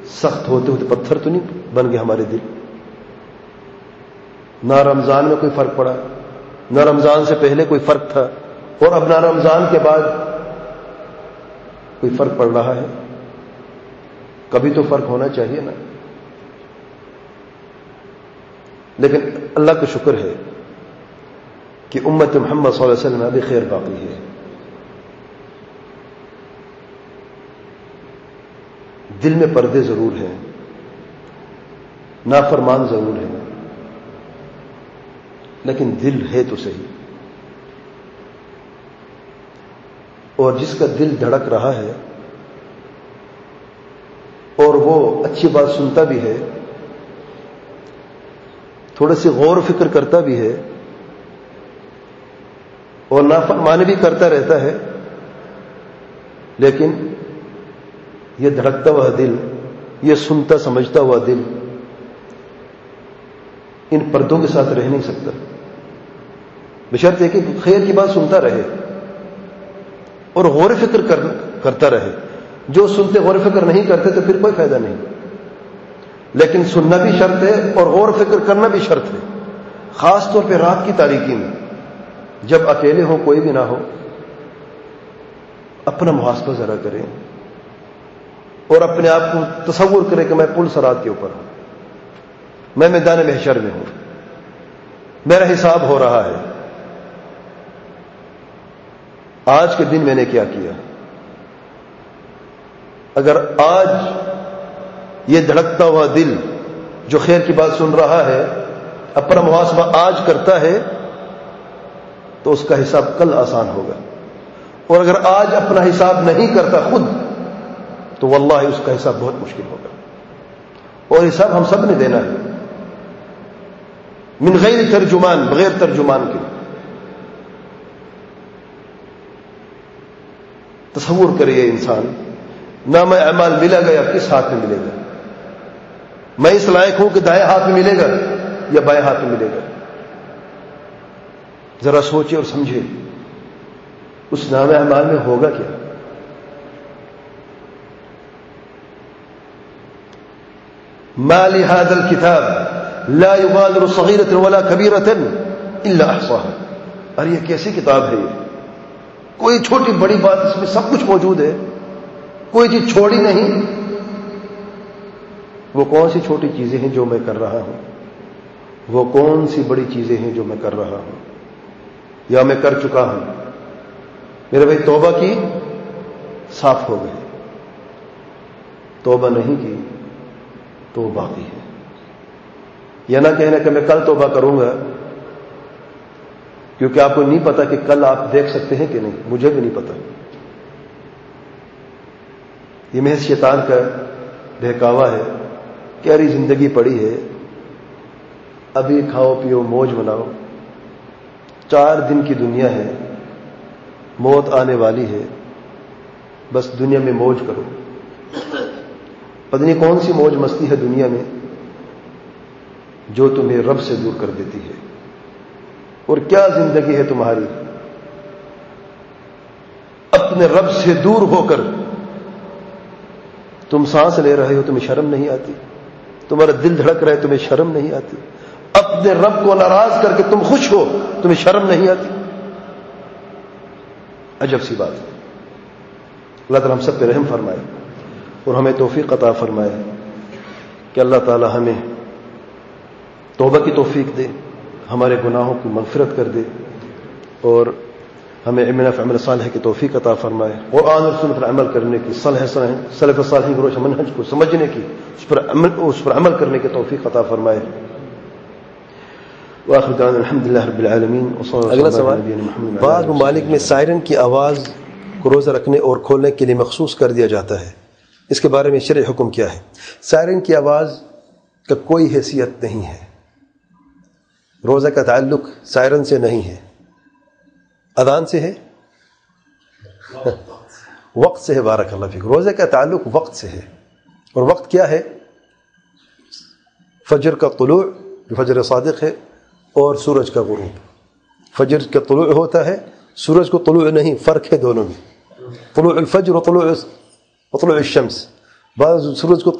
سخت ہوتے ہوتے پتھر تو نہیں بن گئے ہمارے دل؟ نہ رمضان میں کوئی فرق پڑا، نہ رمضان سے پہلے کوئی فرق تھا، اور اب نہ رمضان کے بعد کوئی فرق پڑ رہا ہے۔ کبھی تو فرق ہونا چاہیے نا۔ لیکن اللہ کا شکر ہے کہ امت محمد صلی اللہ علیہ وسلم میں ابھی خیر باقی ہے۔ دل میں پردے ضرور ہیں، نافرمان ضرور ہیں، لیکن دل ہے تو صحیح۔ اور جس کا دل دھڑک رہا ہے اور وہ اچھی بات سنتا بھی ہے، تھوڑے سے غور و فکر کرتا بھی ہے اور نافرمانی بھی کرتا رہتا ہے، لیکن یہ دھڑکتا ہوا دل، یہ سنتا سمجھتا ہوا دل ان پردوں کے ساتھ رہ نہیں سکتا، بشرط ہے کہ خیر کی بات سنتا رہے اور غور و فکر کرتا رہے۔ جو سنتے غور و فکر نہیں کرتے تو پھر کوئی فائدہ نہیں۔ لیکن سننا بھی شرط ہے اور غور و فکر کرنا بھی شرط ہے، خاص طور پہ رات کی تاریکی میں، جب اکیلے ہوں، کوئی بھی نہ ہو، اپنا محاسبہ ذرا کریں اور اپنے آپ کو تصور کریں کہ میں پل صراط کے اوپر ہوں، میں میدان محشر میں ہوں، میرا حساب ہو رہا ہے۔ آج کے دن میں نے کیا کیا؟ اگر آج یہ دھڑکتا ہوا دل جو خیر کی بات سن رہا ہے اپنا محاسبہ آج کرتا ہے تو اس کا حساب کل آسان ہوگا، اور اگر آج اپنا حساب نہیں کرتا خود تو واللہ اس کا حساب بہت مشکل ہوگا، اور حساب ہم سب نے دینا ہے، من غیر ترجمان، بغیر ترجمان کے۔ تصور کرے یہ انسان، نامہ اعمال ملا گیا، کس ہاتھ میں ملے گا؟ میں اس لائق ہوں کہ دائیں ہاتھ میں ملے گا یا بائیں ہاتھ میں ملے گا؟ ذرا سوچے اور سمجھے اس نامہ اعمال میں ہوگا کیا؟ ما لهذا الكتاب لا يغادر صغيرة ولا كبيرة الا احصاها۔ اور یہ کیسی کتاب ہے؟ یہ کوئی چھوٹی بڑی بات اس میں سب کچھ موجود ہے، کوئی چیز چھوڑی نہیں۔ وہ کون سی چھوٹی چیزیں ہیں جو میں کر رہا ہوں؟ وہ کون سی بڑی چیزیں ہیں جو میں کر رہا ہوں یا میں کر چکا ہوں؟ میرے بھائی توبہ کی، صاف ہو گئے، توبہ نہیں کی تو وہ باقی ہے۔ یہ نہ کہنا کہ میں کل توبہ کروں گا، کیونکہ آپ کو نہیں پتا کہ کل آپ دیکھ سکتے ہیں کہ نہیں، مجھے بھی نہیں پتا۔ یہ محض شیطان کا بہکاوا ہے کہ ارے زندگی پڑی ہے، ابھی کھاؤ پیو موج مناؤ، 4 دن کی دنیا ہے، موت آنے والی ہے، بس دنیا میں موج کرو۔ پتہ نہیں کون سی موج مستی ہے دنیا میں جو تمہیں رب سے دور کر دیتی ہے، اور کیا زندگی ہے تمہاری اپنے رب سے دور ہو کر تم سانس لے رہے ہو، تمہیں شرم نہیں آتی؟ تمہارا دل دھڑک رہا ہے، تمہیں شرم نہیں آتی؟ اپنے رب کو ناراض کر کے تم خوش ہو، تمہیں شرم نہیں آتی؟ عجب سی بات ہے۔ اللہ تعالیٰ ہم سب پہ رحم فرمائے اور ہمیں توفیق عطا فرمائے کہ اللہ تعالیٰ ہمیں توبہ کی توفیق دے، ہمارے گناہوں کی مغفرت کر دے، اور ہمیں علم فی عمل صالح کی توفیق عطا فرمائے، قرآن اور سنت پر عمل کرنے کی، سلف صالحین کے روش منہج کو سمجھنے کی، اس پر عمل کرنے کی توفیق عطا فرمائے۔ وآخر دعوانا الحمدللہ رب العالمین وصلی اللہ علیہ وسلم۔ بعض ممالک میں سائرن کی آواز کو روزہ رکھنے اور کھولنے کے لیے مخصوص کر دیا جاتا ہے، اس کے بارے میں شرعی حکم کیا ہے؟ سائرن کی آواز کا کوئی حیثیت نہیں ہے، روزہ کا تعلق سائرن سے نہیں ہے، اذان سے ہے، وقت سے ہے۔ بارک اللہ فیک۔ روزے کا تعلق وقت سے ہے، اور وقت کیا ہے؟ فجر کا طلوع جو فجر صادق ہے، اور سورج کا غروب۔ فجر کا طلوع ہوتا ہے، سورج کو طلوع نہیں، فرق ہے دونوں میں، طلوع الفجر و طلوع الشمس۔ بعض سورج کو